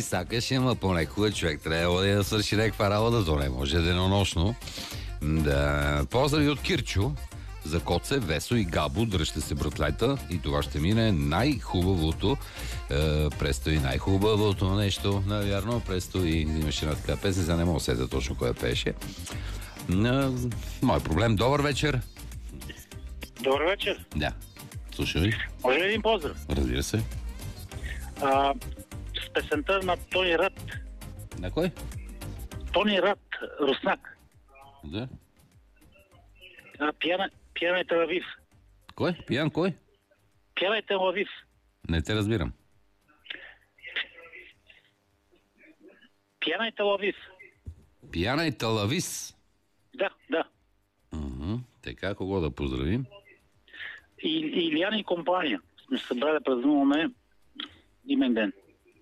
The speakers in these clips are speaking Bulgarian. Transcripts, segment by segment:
сакаш, ама понекога човек трябва да свърши някаква работа, то не може денонощно. Да. Поздрави от Кирчо за Коце, Весо и Габо, дръжте се, братлета, и това ще мине най-хубавото. Престои най-хубавото нещо, навярно, престои, имаше една така песен, за не мога да сета точно кой пеше. Мой проблем, добър вечер. Добър вечер. Да, слушай. Може ли един поздрав? Разбира се. С песента на Тони Рад. На кой? Тони Рад, руснак. Да. Пияна е Телавив. Кой? Пиян кой? Пияна е Телавив. Не те разбирам. Пияна е Телавив. Пияна и Талавис. Да. Така, кого да поздравим? И Илияна и компания. Сме се събрали да празнуваме имен ден.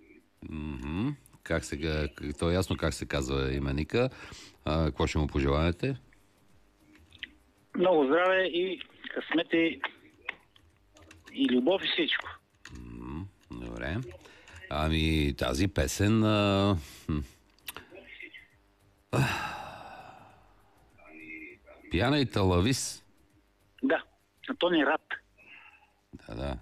Как сега, то е ясно как се казва именика. Какво ще му пожелаете? Много здраве и късмет и любов и всичко. Добре. Ами тази песен... Пияна и Талавис. Да, на Тони Рад. Да.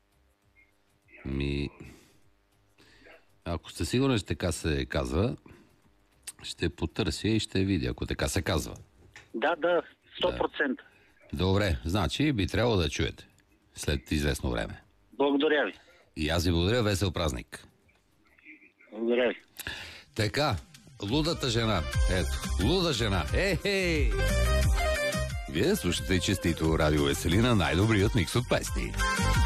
Ако сте сигурни, че така се казва, ще потърся и ще видя, ако така се казва. Да, 100%. Добре, значи би трябвало да чуете след известно време. Благодаря ви. И аз ви благодаря, весел празник. Благодаря ви. Така, лудата жена. Ето, луда жена. Ей! Вие слушате честито Радио Веселина, най-добрият микс от песни.